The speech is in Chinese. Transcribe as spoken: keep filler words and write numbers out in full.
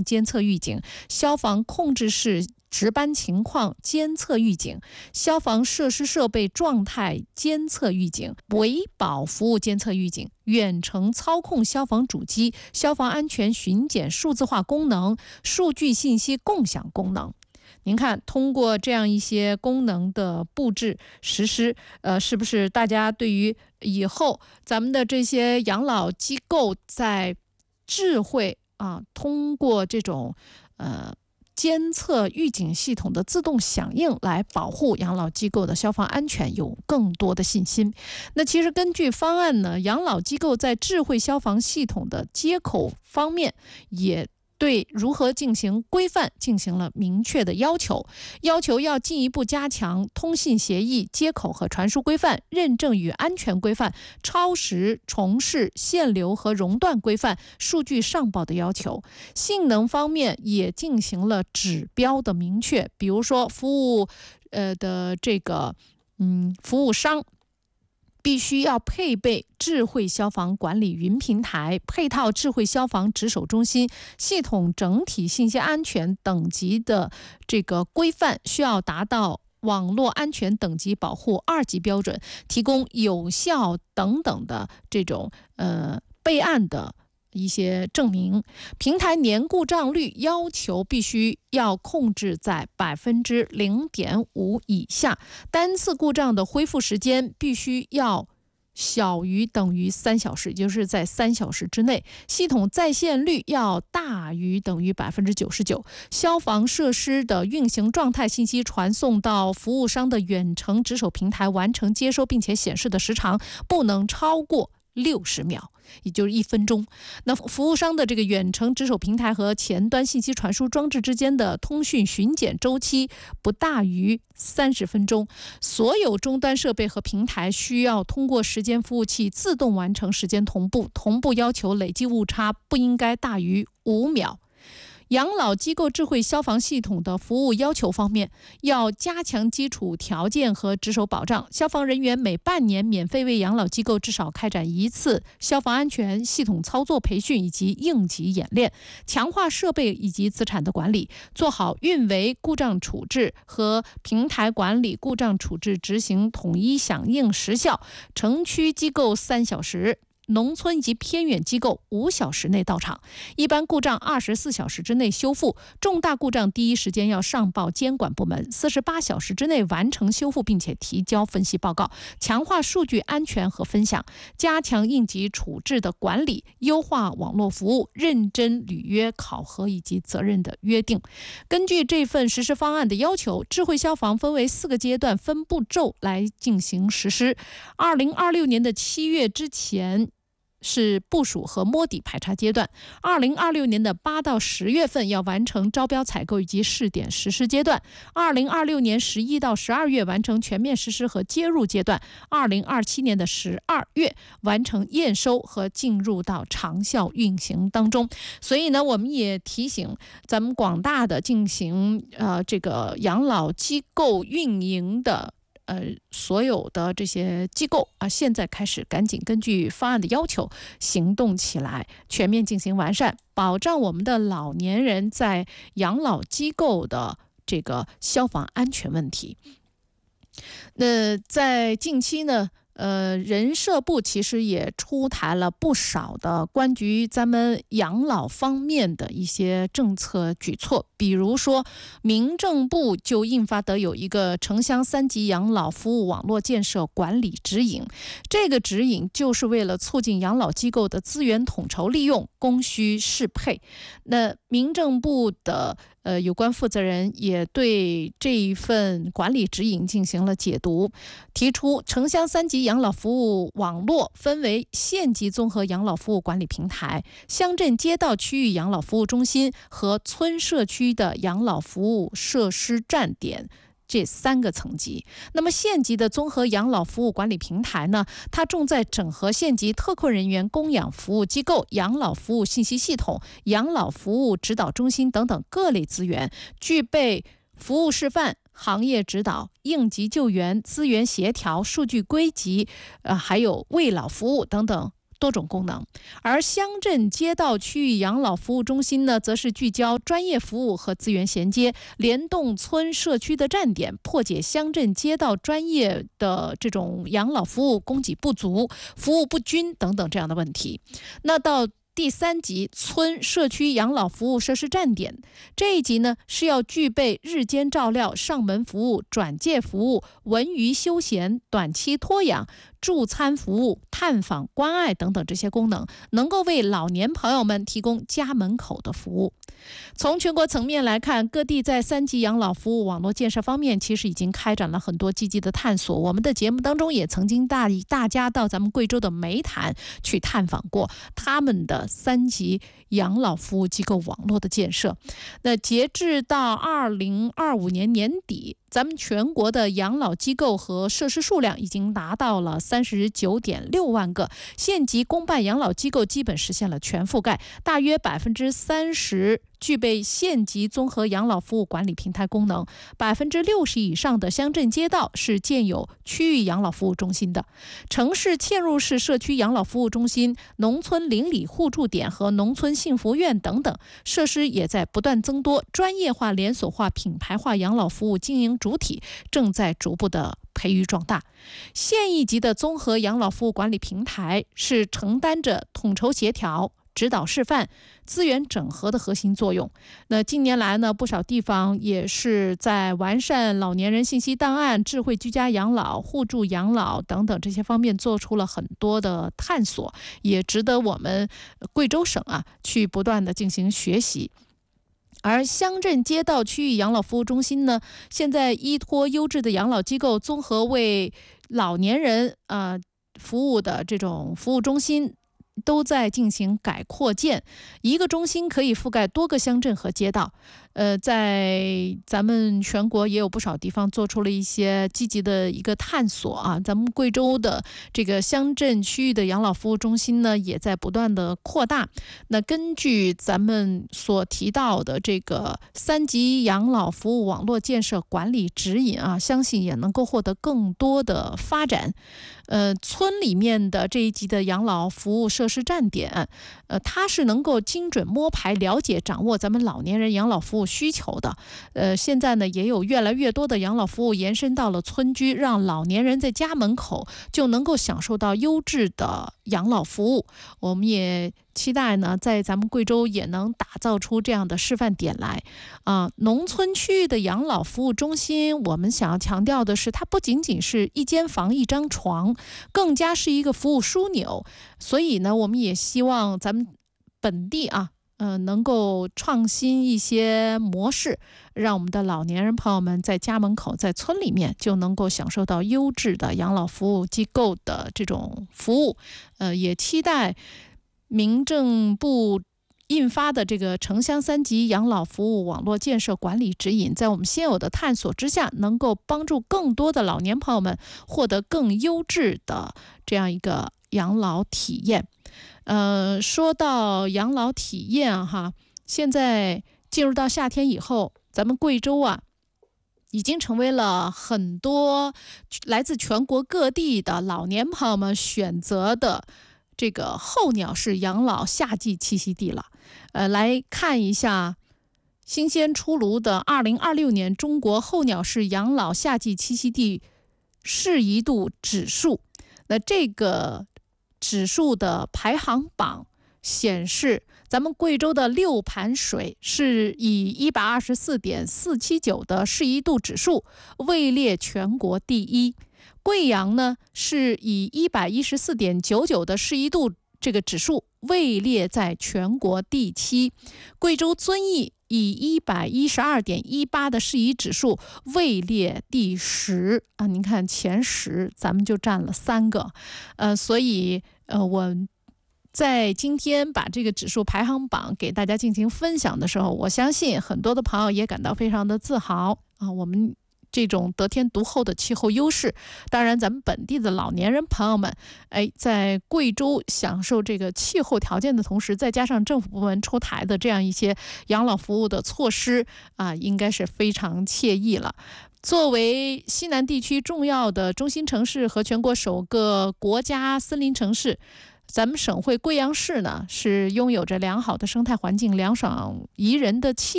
监测预警、消防控制室值班情况监测预警、消防设施设备状态监测预警、维保服务监测预警、远程操控消防主机、消防安全巡检数字化功能、数据信息共享功能。您看，通过这样一些功能的布置实施，呃，是不是大家对于以后咱们的这些养老机构在智慧啊，通过这种呃监测预警系统的自动响应来保护养老机构的消防安全有更多的信心？那其实根据方案呢，养老机构在智慧消防系统的接口方面也对如何进行规范进行了明确的要求，要求要进一步加强通信协议、接口和传输规范、认证与安全规范、超时、重试、限流和熔断规范、数据上报的要求。性能方面也进行了指标的明确，比如说服务呃的这个嗯服务商必须要配备智慧消防管理云平台、配套智慧消防值守中心、系统整体信息安全等级的这个规范，需要达到网络安全等级保护二级标准，提供有效等等的这种呃备案的一些证明。平台年故障率要求必须要控制在百分之零点五以下，单次故障的恢复时间必须要小于等于三小时，也就是在三小时之内。系统在线率要大于等于百分之九十九。消防设施的运行状态信息传送到服务商的远程值守平台，完成接收并且显示的时长不能超过六十秒，也就是一分钟。那服务商的这个远程值守平台和前端信息传输装置之间的通讯巡检周期不大于三十分钟。所有终端设备和平台需要通过时间服务器自动完成时间同步，同步要求累计误差不应该大于五秒。养老机构智慧消防系统的服务要求方面，要加强基础条件和值守保障。消防人员每半年免费为养老机构至少开展一次消防安全系统操作培训以及应急演练，强化设备以及资产的管理，做好运维故障处置和平台管理故障处置执行统一响应时效。城区机构三小时，农村以及偏远机构五小时内到场，一般故障二十四小时之内修复，重大故障第一时间要上报监管部门，四十八小时之内完成修复并且提交分析报告，强化数据安全和分享，加强应急处置的管理，优化网络服务，认真履约考核以及责任的约定。根据这份实施方案的要求，智慧消防分为四个阶段分步骤来进行实施。二零二六年的七月之前是部署和摸底排查阶段，二零二六年的八到十月份要完成招标采购以及试点实施阶段，二零二六年十一到十二月完成全面实施和接入阶段，二零二七年的十二月完成验收和进入到长效运行当中。所以呢，我们也提醒咱们广大的进行呃这个养老机构运营的呃，所有的这些机构啊，现在开始赶紧根据方案的要求行动起来，全面进行完善，保障我们的老年人在养老机构的这个消防安全问题。那在近期呢，呃，人社部其实也出台了不少的关于咱们养老方面的一些政策举措，比如说民政部就印发的有一个城乡三级养老服务网络建设管理指引，这个指引就是为了促进养老机构的资源统筹利用、供需适配。那民政部的呃有关负责人也对这一份管理指引进行了解读，提出城乡三级养老服务网络分为县级综合养老服务管理平台、乡镇街道区域养老服务中心和村社区的养老服务设施站点这三个层级。那么县级的综合养老服务管理平台呢，它重在整合县级特困人员供养服务机构、养老服务信息系统、养老服务指导中心等等各类资源，具备服务示范、行业指导、应急救援、资源协调、数据归集，呃，还有为老服务等等多种功能。而乡镇街道区域养老服务中心呢，则是聚焦专业服务和资源衔接，联动村社区的站点，破解乡镇街道专业的这种养老服务供给不足、服务不均等等这样的问题。那到第三级村社区养老服务设施站点，这一级呢是要具备日间照料、上门服务、转介服务、文娱休闲、短期托养、助餐服务、探访关爱等等这些功能，能够为老年朋友们提供家门口的服务。从全国层面来看，各地在三级养老服务网络建设方面，其实已经开展了很多积极的探索。我们的节目当中也曾经带大家到咱们贵州的煤潭去探访过他们的三级养老服务机构网络的建设。那截至到二零二五年年底，咱们全国的养老机构和设施数量已经达到了三十九点六万个，县级公办养老机构基本实现了全覆盖，大约百分之三十具备县级综合养老服务管理平台功能，百分之六十以上的乡镇街道是建有区域养老服务中心的，城市嵌入式社区养老服务中心、农村邻里互助点和农村幸福院等等设施也在不断增多，专业化、连锁化、品牌化养老服务经营主体正在逐步的培育壮大。县一级的综合养老服务管理平台是承担着统筹协调、指导示范、资源整合的核心作用。那近年来呢，不少地方也是在完善老年人信息档案、智慧居家养老、互助养老等等这些方面做出了很多的探索，也值得我们贵州省啊去不断的进行学习。而乡镇街道区域养老服务中心呢，现在依托优质的养老机构，综合为老年人呃服务的这种服务中心都在进行改扩建，一个中心可以覆盖多个乡镇和街道。呃，在咱们全国也有不少地方做出了一些积极的一个探索啊。咱们贵州的这个乡镇区域的养老服务中心呢，也在不断的扩大。那根据咱们所提到的这个三级养老服务网络建设管理指引啊，相信也能够获得更多的发展。呃，村里面的这一级的养老服务设施站点，呃，它是能够精准摸排、了解、掌握咱们老年人养老服务需求的。呃，现在呢，也有越来越多的养老服务延伸到了村居，让老年人在家门口就能够享受到优质的养老服务。我们也期待呢，在咱们贵州也能打造出这样的示范点来啊、呃。农村区域的养老服务中心，我们想要强调的是，它不仅仅是一间房、一张床，更加是一个服务枢纽。所以呢，我们也希望咱们本地啊，呃，能够创新一些模式，让我们的老年人朋友们在家门口、在村里面就能够享受到优质的养老服务机构的这种服务。呃，也期待民政部印发的这个城乡三级养老服务网络建设管理指引，在我们现有的探索之下，能够帮助更多的老年朋友们获得更优质的这样一个养老体验。呃，说到养老体验哈，现在进入到夏天以后，咱们贵州啊，已经成为了很多来自全国各地的老年朋友们选择的这个候鸟式养老夏季栖息地了。呃，来看一下新鲜出炉的二零二六年中国候鸟式养老夏季栖息地适宜度指数。那这个指数的排行榜显示，咱们贵州的六盘水是以一百二十四点四七九的适宜度指数位列全国第一。贵阳呢是以一百一十四点九九的适宜度这个指数位列在全国第七。贵州遵义以一百一十二点一八的适宜指数位列第十啊，您看前十咱们就占了三个，呃，所以呃我在今天把这个指数排行榜给大家进行分享的时候，我相信很多的朋友也感到非常的自豪啊，我们这种得天独厚的气候优势，当然咱们本地的老年人朋友们，哎，在贵州享受这个气候条件的同时，再加上政府部门出台的这样一些养老服务的措施啊，应该是非常惬意了。作为西南地区重要的中心城市和全国首个国家森林城市， 咱们省会贵阳市呢，是拥有着良好的生态环境、凉爽宜人的气